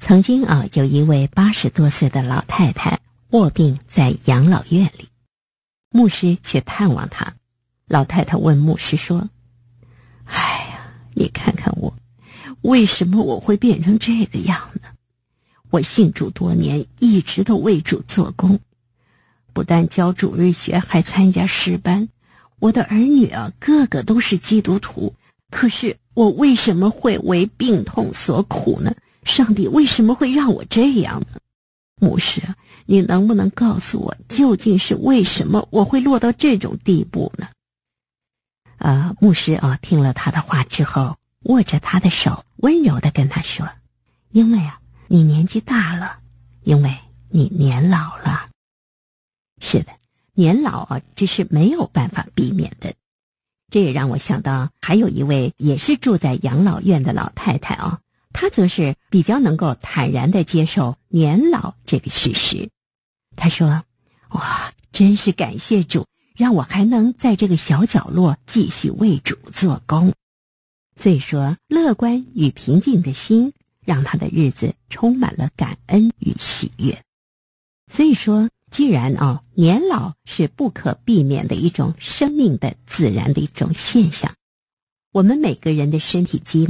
曾经有一位80多岁的老太太卧病在养老院里，牧师去探望她。老太太问牧师说：哎呀，你看看我，为什么我会变成这个样呢？我信主多年，一直都为主做工，不但教主日学，还参加诗班。我的儿女个个都是基督徒，可是我为什么会为病痛所苦呢？上帝为什么会让我这样呢？牧师，你能不能告诉我，究竟是为什么我会落到这种地步呢？牧师听了他的话之后，握着他的手，温柔地跟他说：因为你年纪大了，因为你年老了。是的，年老这是没有办法避免的。这也让我想到还有一位也是住在养老院的老太太她则是比较能够坦然地接受年老这个事实。她说：哇，真是感谢主，让我还能在这个小角落继续为主做工。所以说，乐观与平静的心让她的日子充满了感恩与喜悦。所以说，既然年老是不可避免的一种生命的自然的一种现象，我们每个人的身体机